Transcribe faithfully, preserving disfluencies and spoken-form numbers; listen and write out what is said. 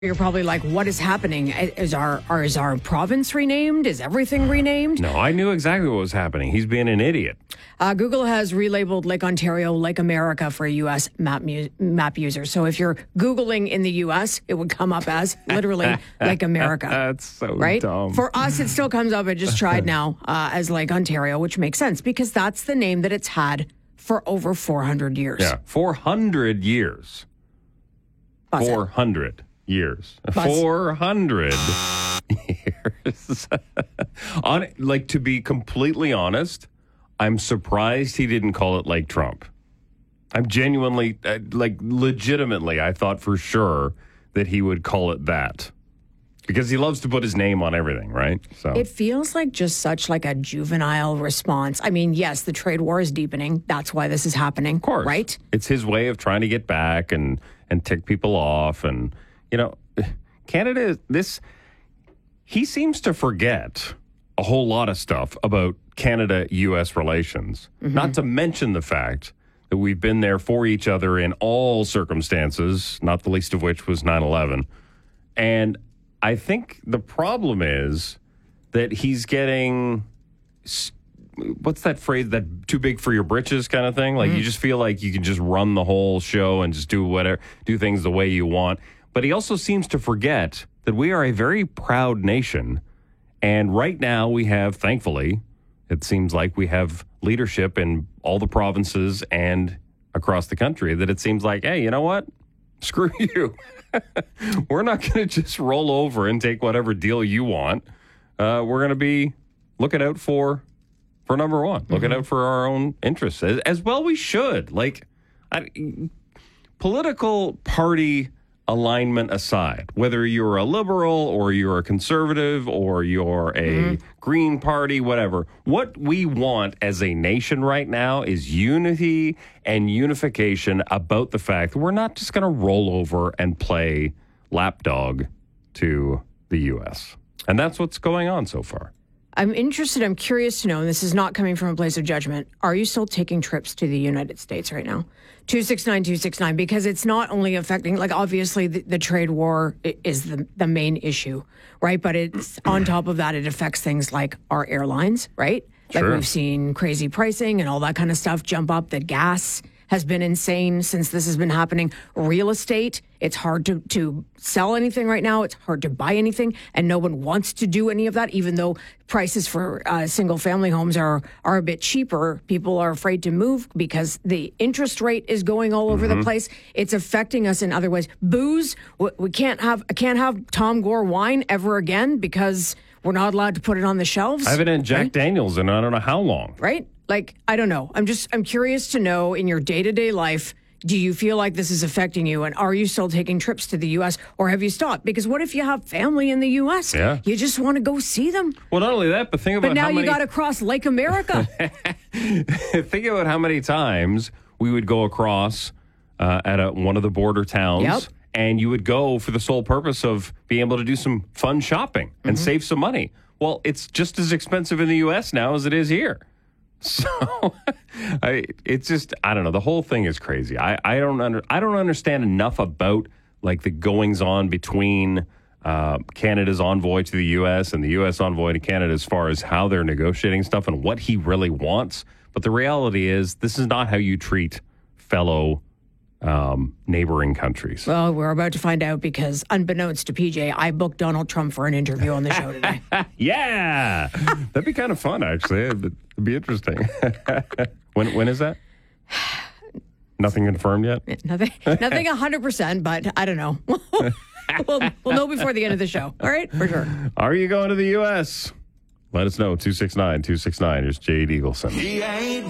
You're probably like, what is happening? Is our, or is our province renamed? Is everything renamed? No, I knew exactly what was happening. He's being an idiot. Uh, Google has relabeled Lake Ontario Lake America for U S map mu- map users. So if you're Googling in the U S, it would come up as literally Lake America. That's so right? dumb. For us, it still comes up. I just tried now uh, as Lake Ontario, which makes sense because that's the name that it's had for over four hundred years. Yeah, four hundred years. Buzz four hundred. It. Years. Buzz. four hundred years. On, like, to be completely honest, I'm surprised he didn't call it Lake Trump. I'm genuinely, uh, like, legitimately, I thought for sure that he would call it that. Because he loves to put his name on everything, right? So it feels like just such like a juvenile response. I mean, yes, the trade war is deepening. That's why this is happening. Of course. Right? It's his way of trying to get back and, and tick people off. And, you know, Canada, this, he seems to forget a whole lot of stuff about Canada-U S relations. Mm-hmm. Not to mention the fact that we've been there for each other in all circumstances, not the least of which was nine eleven. And I think the problem is that he's getting, what's that phrase, that too big for your britches kind of thing? Like, mm-hmm. you just feel like you can just run the whole show and just do whatever, do things the way you want. But he also seems to forget that we are a very proud nation. And right now we have, thankfully, it seems like we have leadership in all the provinces and across the country that it seems like, hey, you know what? Screw you. We're not going to just roll over and take whatever deal you want. Uh, we're going to be looking out for, for number one, mm-hmm. looking out for our own interests. As, as well we should. Like, I, political party alignment aside, whether you're a liberal or you're a conservative or you're a mm-hmm. Green Party, whatever, what we want as a nation right now is unity and unification about the fact that we're not just going to roll over and play lapdog to the U S. And that's what's going on so far. I'm interested, I'm curious to know, and this is not coming from a place of judgment, are you still taking trips to the United States right now? two six nine two six nine, because it's not only affecting, like, obviously the, the trade war is the, the main issue, right? But it's on top of that, it affects things like our airlines, right? Like Sure. We've seen crazy pricing and all that kind of stuff jump up. The gas has been insane since this has been happening. Real estate, it's hard to, to sell anything right now. It's hard to buy anything, and no one wants to do any of that, even though prices for uh, single-family homes are, are a bit cheaper. People are afraid to move because the interest rate is going all over mm-hmm. the place. It's affecting us in other ways. Booze, we can't have, I can't have Tom Gore wine ever again because we're not allowed to put it on the shelves. I haven't had Jack right? Daniels in I don't know how long. Right? Like, I don't know. I'm just, I'm curious to know in your day-to-day life, do you feel like this is affecting you? And are you still taking trips to the U S or have you stopped? Because what if you have family in the U S? Yeah. You just want to go see them. Well, not only that, but think about But now how you many... got to cross Lake America. Think about how many times we would go across uh, at a, one of the border towns. Yep. And you would go for the sole purpose of being able to do some fun shopping and mm-hmm. save some money. Well, it's just as expensive in the U S now as it is here. So I, it's just, I don't know. The whole thing is crazy. I, I don't under, I don't understand enough about like the goings on between uh, Canada's envoy to the U S and the U S envoy to Canada as far as how they're negotiating stuff and what he really wants. But the reality is this is not how you treat fellow um, neighboring countries. Well, we're about to find out because unbeknownst to P J, I booked Donald Trump for an interview on the show today. Yeah. That'd be kind of fun, actually. It'd, it'd be interesting. when When is that? Nothing confirmed yet? Nothing Nothing one hundred percent, but I don't know. we'll, we'll know before the end of the show. All right? For sure. Are you going to the U S? Let us know. two six nine two six nine. Here's Jade Eagleson. He ain't